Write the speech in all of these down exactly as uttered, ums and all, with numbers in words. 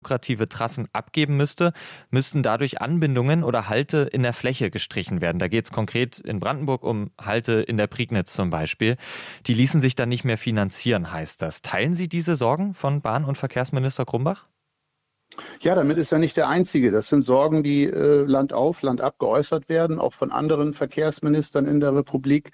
lukrative Trassen abgeben müsste, müssten dadurch Anbindungen oder Halte in der Fläche gestrichen werden. Da geht es konkret in Brandenburg um Halte in der Prignitz zum Beispiel. Die ließen sich dann nicht mehr finanzieren, heißt das. Teilen Sie diese Sorgen von Bahn- und Verkehrsminister Grumbach? Ja, damit ist er nicht der Einzige. Das sind Sorgen, die äh, Land auf, Land ab geäußert werden, auch von anderen Verkehrsministern in der Republik.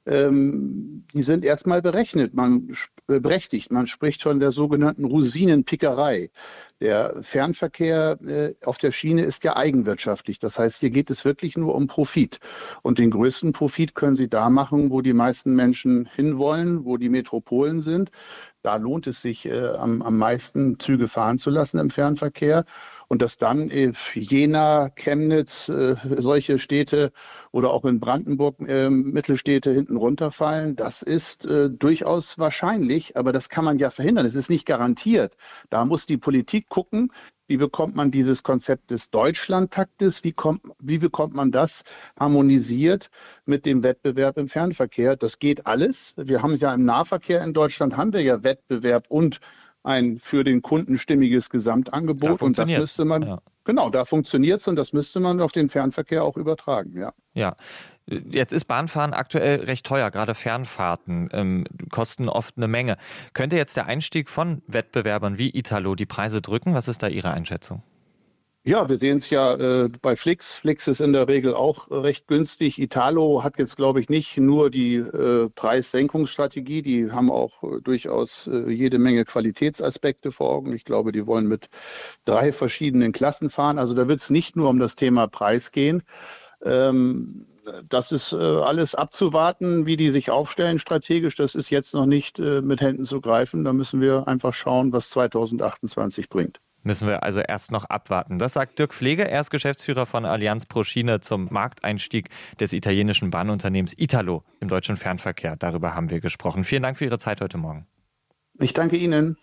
Ähm, die sind erstmal berechnet, man äh, berechtigt. Man spricht von der sogenannten Rosinenpickerei. Der Fernverkehr äh, auf der Schiene ist ja eigenwirtschaftlich. Das heißt, hier geht es wirklich nur um Profit. Und den größten Profit können Sie da machen, wo die meisten Menschen hinwollen, wo die Metropolen sind. Da lohnt es sich äh, am, am meisten, Züge fahren zu lassen im Fernverkehr. Und dass dann äh, Jena, Chemnitz, äh, solche Städte oder auch in Brandenburg äh, Mittelstädte hinten runterfallen, das ist äh, durchaus wahrscheinlich. Aber das kann man ja verhindern. Es ist nicht garantiert. Da muss die Politik gucken, wie bekommt man dieses Konzept des Deutschlandtaktes, wie, kommt, wie bekommt man das harmonisiert mit dem Wettbewerb im Fernverkehr. Das geht alles. Wir haben es ja im Nahverkehr in Deutschland, haben wir ja Wettbewerb und ein für den Kunden stimmiges Gesamtangebot. Da und das müsste man, ja. genau, da funktioniert es und das müsste man auf den Fernverkehr auch übertragen, ja. Ja. Jetzt ist Bahnfahren aktuell recht teuer, gerade Fernfahrten ähm, kosten oft eine Menge. Könnte jetzt der Einstieg von Wettbewerbern wie Italo die Preise drücken? Was ist da Ihre Einschätzung? Ja, wir sehen es ja äh, bei Flix. Flix ist in der Regel auch äh, recht günstig. Italo hat jetzt, glaube ich, nicht nur die äh, Preissenkungsstrategie, die haben auch äh, durchaus äh, jede Menge Qualitätsaspekte vor Augen. Ich glaube, die wollen mit drei verschiedenen Klassen fahren. Also da wird es nicht nur um das Thema Preis gehen. Ähm, das ist äh, alles abzuwarten, wie die sich aufstellen strategisch. Das ist jetzt noch nicht äh, mit Händen zu greifen. Da müssen wir einfach schauen, was zwanzig achtundzwanzig bringt. Müssen wir also erst noch abwarten. Das sagt Dirk Pflege, er ist Geschäftsführer von Allianz pro Schiene zum Markteinstieg des italienischen Bahnunternehmens Italo im deutschen Fernverkehr. Darüber haben wir gesprochen. Vielen Dank für Ihre Zeit heute Morgen. Ich danke Ihnen.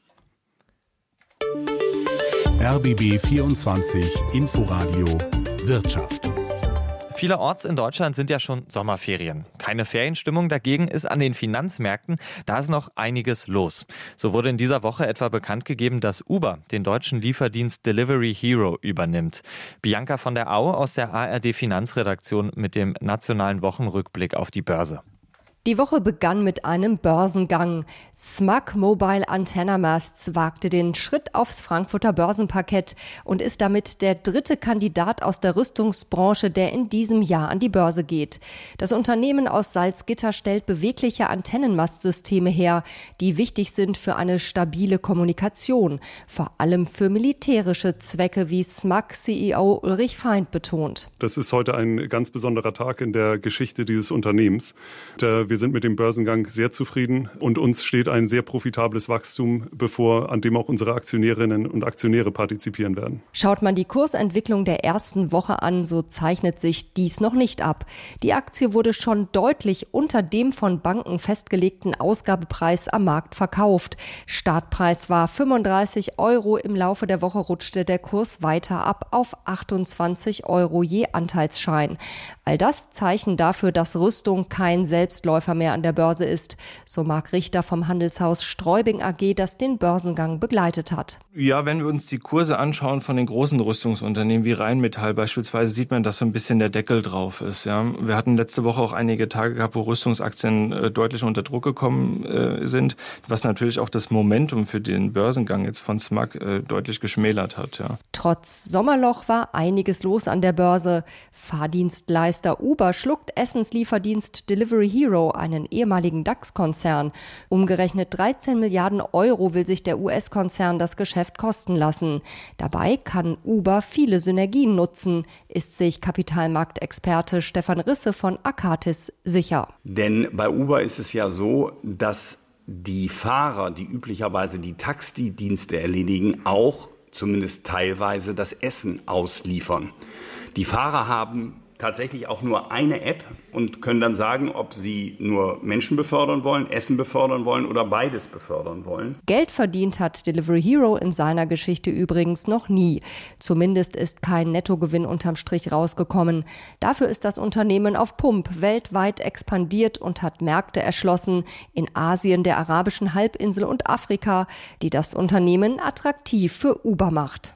R B B vierundzwanzig Inforadio Wirtschaft. Vielerorts in Deutschland sind ja schon Sommerferien. Keine Ferienstimmung dagegen ist an den Finanzmärkten. Da ist noch einiges los. So wurde in dieser Woche etwa bekannt gegeben, dass Uber den deutschen Lieferdienst Delivery Hero übernimmt. Bianca von der Au aus der A R D Finanzredaktion mit dem nationalen Wochenrückblick auf die Börse. Die Woche begann mit einem Börsengang. S M A C Mobile Antenna Masts wagte den Schritt aufs Frankfurter Börsenparkett und ist damit der dritte Kandidat aus der Rüstungsbranche, der in diesem Jahr an die Börse geht. Das Unternehmen aus Salzgitter stellt bewegliche Antennenmastsysteme her, die wichtig sind für eine stabile Kommunikation, vor allem für militärische Zwecke, wie S M A C-C E O Ulrich Feind betont. Das ist heute ein ganz besonderer Tag in der Geschichte dieses Unternehmens. Wir sind mit dem Börsengang sehr zufrieden und uns steht ein sehr profitables Wachstum bevor, an dem auch unsere Aktionärinnen und Aktionäre partizipieren werden. Schaut man die Kursentwicklung der ersten Woche an, so zeichnet sich dies noch nicht ab. Die Aktie wurde schon deutlich unter dem von Banken festgelegten Ausgabepreis am Markt verkauft. Startpreis war fünfunddreißig Euro. Im Laufe der Woche rutschte der Kurs weiter ab auf achtundzwanzig Euro je Anteilsschein. All das Zeichen dafür, dass Rüstung kein Selbstläufer mehr an der Börse ist. So Marc Richter vom Handelshaus Streubing A G, das den Börsengang begleitet hat. Ja, wenn wir uns die Kurse anschauen von den großen Rüstungsunternehmen wie Rheinmetall beispielsweise, sieht man, dass so ein bisschen der Deckel drauf ist. Ja, wir hatten letzte Woche auch einige Tage gehabt, wo Rüstungsaktien äh, deutlich unter Druck gekommen äh, sind, was natürlich auch das Momentum für den Börsengang jetzt von S M A C äh, deutlich geschmälert hat. Ja. Trotz Sommerloch war einiges los an der Börse. Fahrdienstleister Uber schluckt Essenslieferdienst Delivery Hero, einen ehemaligen DAX-Konzern. Umgerechnet dreizehn Milliarden Euro will sich der U S-Konzern das Geschäft kosten lassen. Dabei kann Uber viele Synergien nutzen, ist sich Kapitalmarktexperte Stefan Risse von Akatis sicher. Denn bei Uber ist es ja so, dass die Fahrer, die üblicherweise die Taxidienste erledigen, auch zumindest teilweise das Essen ausliefern. Die Fahrer haben tatsächlich auch nur eine App und können dann sagen, ob sie nur Menschen befördern wollen, Essen befördern wollen oder beides befördern wollen. Geld verdient hat Delivery Hero in seiner Geschichte übrigens noch nie. Zumindest ist kein Nettogewinn unterm Strich rausgekommen. Dafür ist das Unternehmen auf Pump weltweit expandiert und hat Märkte erschlossen in Asien, der arabischen Halbinsel und Afrika, die das Unternehmen attraktiv für Uber macht.